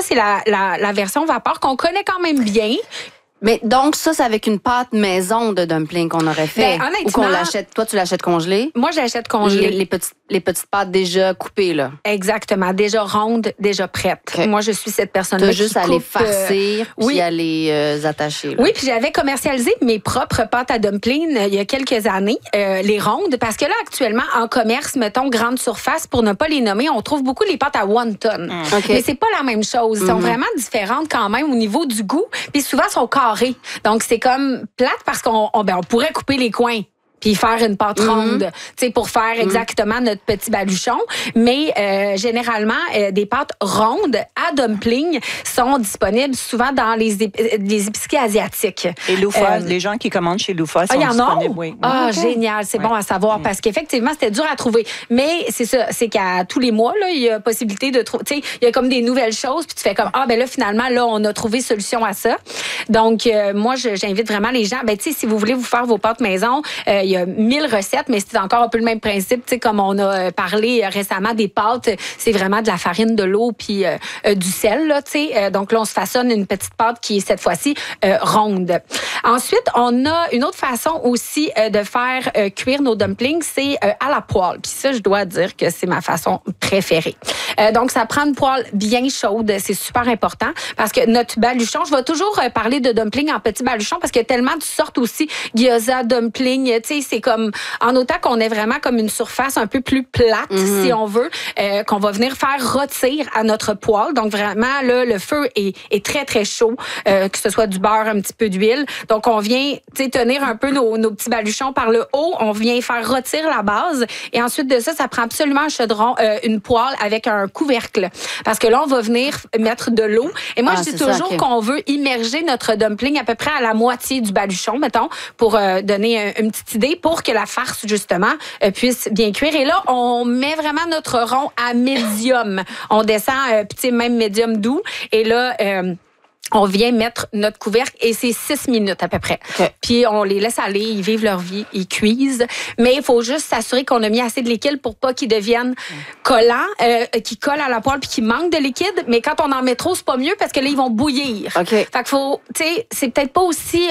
c'est la version vapeur qu'on connaît quand même bien. Mais donc, ça, c'est avec une pâte maison de dumpling qu'on aurait fait. Ben, honnêtement, ou qu'on l'achète. Toi, tu l'achètes congelé? Moi, je l'achète congelé. Les petites pâtes déjà coupées, là. Exactement. Déjà rondes, déjà prêtes. Okay. Moi, je suis cette personne-là. Tu as juste à les farcir oui. puis à les attacher. Là. Oui, puis j'avais commercialisé mes propres pâtes à dumpling il y a quelques années, les rondes, parce que là, actuellement, en commerce, mettons, grande surface, pour ne pas les nommer, on trouve beaucoup les pâtes à wonton. Okay. Mais c'est pas la même chose. Elles sont vraiment différentes quand même au niveau du goût. Puis souvent, elles sont carrées. Donc, c'est comme plate parce qu'on pourrait couper les coins puis faire une pâte ronde, tu sais, pour faire exactement notre petit baluchon. Mais généralement, des pâtes rondes à dumpling sont disponibles souvent dans les épiceries asiatiques. Et Louffa, les gens qui commandent chez Louffa sont disponibles. Oui. Ah, génial, c'est bon à savoir parce qu'effectivement, c'était dur à trouver. Mais c'est ça, c'est qu'à tous les mois, là, il y a possibilité de trouver, tu sais, il y a comme des nouvelles choses, puis tu fais comme, là, finalement, là, on a trouvé solution à ça. Donc, moi, j'invite vraiment les gens, tu sais, si vous voulez vous faire vos pâtes maison, il y a 1000 recettes, mais c'est encore un peu le même principe, tu sais, comme on a parlé récemment des pâtes, c'est vraiment de la farine, de l'eau puis du sel, là, tu sais. Donc là, on se façonne une petite pâte qui est cette fois-ci ronde. Ensuite, on a une autre façon aussi de faire cuire nos dumplings, c'est à la poêle. Puis ça, je dois dire que c'est ma façon préférée. Donc, ça prend une poêle bien chaude, c'est super important parce que notre baluchon, je vais toujours parler de dumpling en petit baluchon parce qu'il y a tellement de sortes aussi, gyoza, dumpling, tu sais, c'est comme, en autant qu'on ait vraiment comme une surface un peu plus plate, si on veut, qu'on va venir faire rôtir à notre poêle. Donc, vraiment, là, le feu est très, très chaud, que ce soit du beurre, un petit peu d'huile. Donc, on vient, tu sais, tenir un peu nos petits baluchons par le haut. On vient faire rôtir la base. Et ensuite de ça, ça prend absolument un chaudron, une poêle avec un couvercle. Parce que là, on va venir mettre de l'eau. Et moi, je dis toujours qu'on veut immerger notre dumpling à peu près à la moitié du baluchon, mettons, pour donner une petite idée, pour que la farce, justement, puisse bien cuire. Et là, on met vraiment notre rond à médium. On descend, petit, même médium doux. Et là, on vient mettre notre couvercle et c'est 6 minutes à peu près. Okay. Puis on les laisse aller, ils vivent leur vie, ils cuisent. Mais il faut juste s'assurer qu'on a mis assez de liquide pour pas qu'ils deviennent collants, qu'ils collent à la poêle puis qu'ils manquent de liquide. Mais quand on en met trop, c'est pas mieux parce que là, ils vont bouillir. Okay. Fait qu'il faut, tu sais, c'est peut-être pas aussi,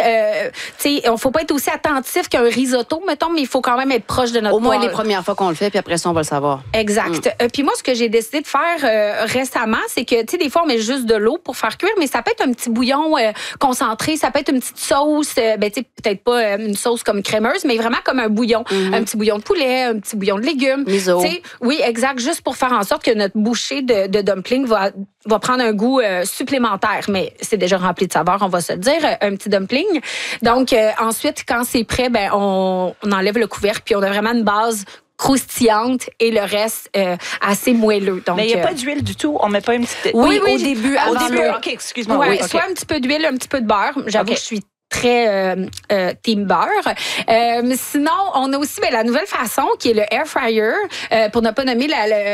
tu sais, on faut pas être aussi attentif qu'un risotto, mettons, mais il faut quand même être proche de notre Au moins poêle. Les premières fois qu'on le fait, puis après ça, on va le savoir. Exact. Puis moi, ce que j'ai décidé de faire récemment, c'est que, tu sais, des fois, on met juste de l'eau pour faire cuire, mais ça peut être un petit bouillon concentré, ça peut être une petite sauce, tu sais, peut-être pas une sauce comme crémeuse, mais vraiment comme un bouillon. Un petit bouillon de poulet, un petit bouillon de légumes. Miso. Oui, exact, juste pour faire en sorte que notre bouchée de dumpling va prendre un goût supplémentaire. Mais c'est déjà rempli de saveur, on va se le dire, un petit dumpling. Donc, ensuite, quand c'est prêt, on enlève le couvercle, puis on a vraiment une base croustillante et le reste assez moelleux. Donc, mais il n'y a pas d'huile du tout? On met pas une petite... Oui, au début. Au début, OK, excuse-moi. Ouais, oui, okay. Soit un petit peu d'huile, un petit peu de beurre. J'avoue que je suis très team beurre. Sinon, on a aussi la nouvelle façon qui est le air fryer, pour ne pas nommer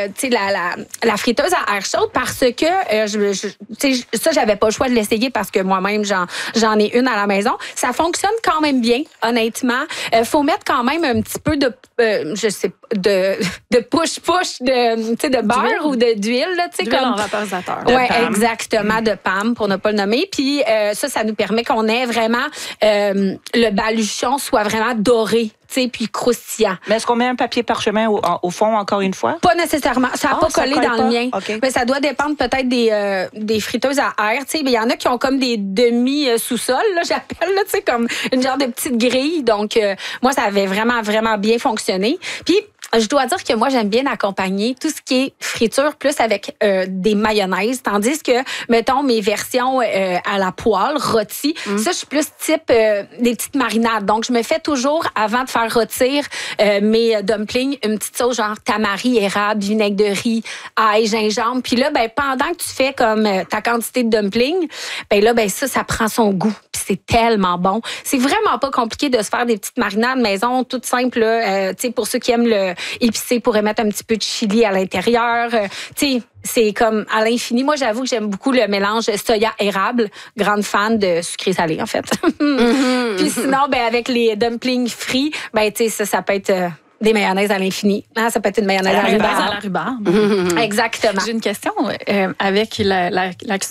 la friteuse à air chaude, parce que ça, j'avais pas le choix de l'essayer parce que moi-même, j'en ai une à la maison. Ça fonctionne quand même bien, honnêtement. Faut mettre quand même un petit peu de push-push de beurre ou d'huile. D'huile en vaporisateur. Oui, exactement, de PAM, pour ne pas le nommer. Puis ça nous permet qu'on ait vraiment le baluchon soit vraiment doré. Puis croustillant. Mais est-ce qu'on met un papier parchemin au fond, encore une fois? Pas nécessairement. Ça n'a pas collé dans le mien. Okay. Mais ça doit dépendre peut-être des friteuses à air. Il y en a qui ont comme des demi-sous-sols, j'appelle, comme une genre de petite grille. Donc, moi, ça avait vraiment, vraiment bien fonctionné. Puis, je dois dire que moi, j'aime bien accompagner tout ce qui est friture plus avec des mayonnaises. Tandis que, mettons, mes versions à la poêle, rôties, ça, je suis plus type des petites marinades. Donc, je me fais toujours, avant de faire rôtir mes dumplings, une petite sauce genre tamari, érable, vinaigre de riz, ail, gingembre. Puis là, pendant que tu fais comme ta quantité de dumplings, ça prend son goût. Puis c'est tellement bon. C'est vraiment pas compliqué de se faire des petites marinades maison, toutes simples. Pour ceux qui aiment le épicé, pourraient mettre un petit peu de chili à l'intérieur. C'est comme à l'infini. Moi, j'avoue que j'aime beaucoup le mélange soya-érable. Grande fan de sucré-salé, en fait. Puis sinon, avec les dumplings frits, ça peut être des mayonnaises à l'infini. Ça peut être une mayonnaise à la rhubarbe. Exactement. Exactement. J'ai une question avec la cuisson